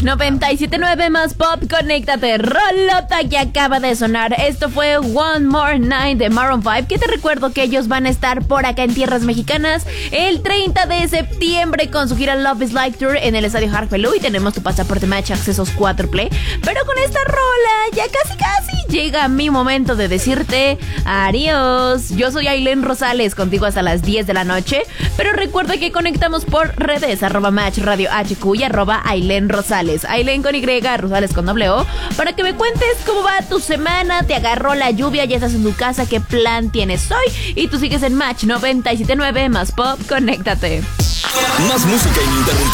97.9 más pop, conéctate, rolota que acaba de sonar. Esto fue One More Night de Maroon 5, que te recuerdo que ellos van a estar por acá en tierras mexicanas el 30 de septiembre con su gira Love is Like Tour en el estadio Harpelú, y tenemos tu pasaporte match, accesos cuádruple. Pero con esta rola ya casi llega mi momento de decirte adiós. Yo soy Ailén Rosales, contigo hasta las 10 de la noche, pero recuerda que conectamos por redes, @match radio HQ y @Ailén Rosales. Ailén con Y, Rosales con W, para que me cuentes cómo va tu semana. Te agarró la lluvia, ya estás en tu casa, qué plan tienes hoy. Y tú sigues en Match 97.9 más pop, conéctate. Más música ininterrumpida.